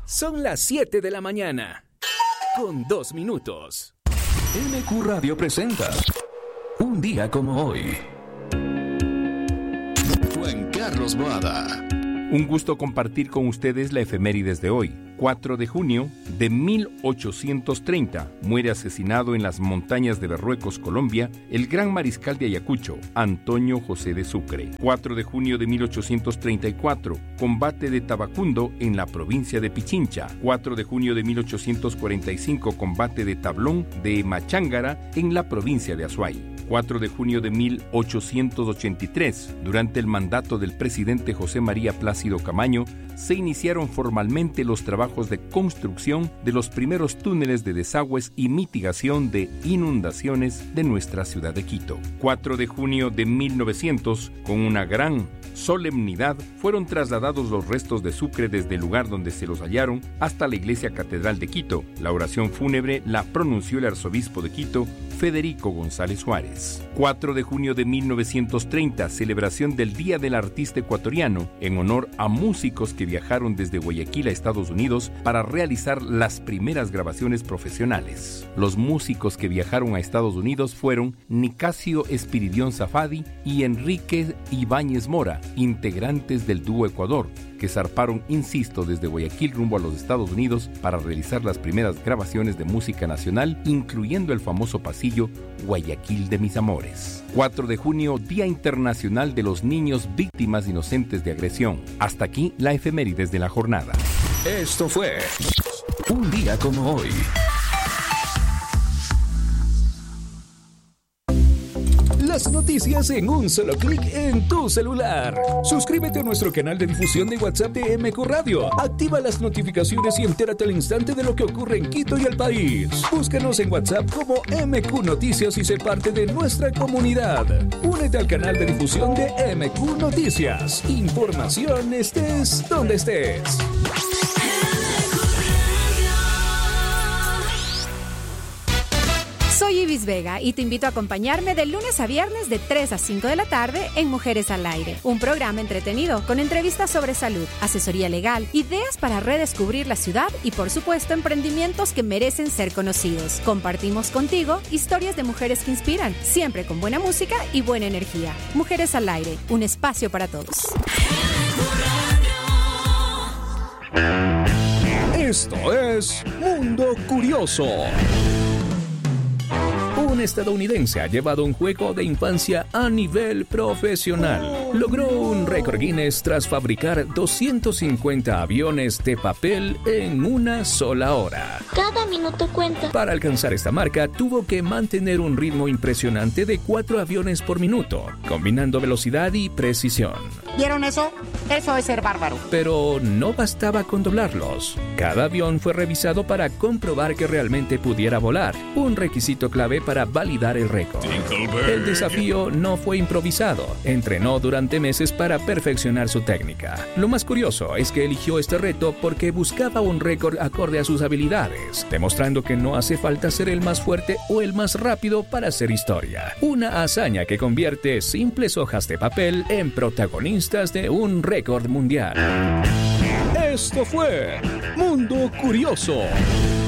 Son las 7 de la mañana, con 2 minutos. MQ Radio presenta Un día como hoy. Juan Carlos Boada. Un gusto compartir con ustedes la efemérides de hoy. 4 de junio de 1830 muere asesinado en las montañas de Berruecos, Colombia, el gran mariscal de Ayacucho, Antonio José de Sucre. 4 de junio de 1834, combate de Tabacundo en la provincia de Pichincha. 4 de junio de 1845, combate de Tablón de Machángara en la provincia de Azuay. 4 de junio de 1883, durante el mandato del presidente José María Plácido Camaño, se iniciaron formalmente los trabajos de construcción de los primeros túneles de desagües y mitigación de inundaciones de nuestra ciudad de Quito. 4 de junio de 1900, con una gran solemnidad, fueron trasladados los restos de Sucre desde el lugar donde se los hallaron hasta la iglesia catedral de Quito. La oración fúnebre la pronunció el arzobispo de Quito, Federico González Suárez. 4 de junio de 1930, celebración del Día del Artista Ecuatoriano, en honor a músicos que viajaron desde Guayaquil a Estados Unidos para realizar las primeras grabaciones profesionales. Los músicos que viajaron a Estados Unidos fueron Nicasio Espiridión Zafadi y Enrique Ibáñez Mora, integrantes del dúo Ecuador, que zarparon, insisto, desde Guayaquil rumbo a los Estados Unidos para realizar las primeras grabaciones de música nacional, incluyendo el famoso pasillo Guayaquil de mis amores. 4 de junio, Día Internacional de los Niños Víctimas Inocentes de Agresión. Hasta aquí la efemérides de la jornada. Esto fue Un día como hoy. Las noticias en un solo clic en tu celular. Suscríbete a nuestro canal de difusión de WhatsApp de MQ Radio. Activa las notificaciones y entérate al instante de lo que ocurre en Quito y el país. Búscanos en WhatsApp como MQ Noticias y sé parte de nuestra comunidad. Únete al canal de difusión de MQ Noticias. Información estés donde estés. Soy Ibis Vega y te invito a acompañarme de lunes a viernes de 3 a 5 de la tarde en Mujeres al Aire, un programa entretenido con entrevistas sobre salud, asesoría legal, ideas para redescubrir la ciudad y, por supuesto, emprendimientos que merecen ser conocidos. Compartimos contigo historias de mujeres que inspiran, siempre con buena música y buena energía. Mujeres al Aire, un espacio para todos. Esto es Mundo Curioso. Un estadounidense ha llevado un juego de infancia a nivel profesional. Logró un récord Guinness tras fabricar 250 aviones de papel en una sola hora. Cada minuto cuenta. Para alcanzar esta marca, tuvo que mantener un ritmo impresionante de 4 aviones por minuto, combinando velocidad y precisión. ¿Vieron eso? Eso es ser bárbaro. Pero no bastaba con doblarlos. Cada avión fue revisado para comprobar que realmente pudiera volar, un requisito clave para validar el récord. El desafío no fue improvisado. Entrenó durante meses para perfeccionar su técnica. Lo más curioso es que eligió este reto porque buscaba un récord acorde a sus habilidades, demostrando que no hace falta ser el más fuerte o el más rápido para hacer historia. Una hazaña que convierte simples hojas de papel en protagonistas de un récord mundial. Esto fue Mundo Curioso.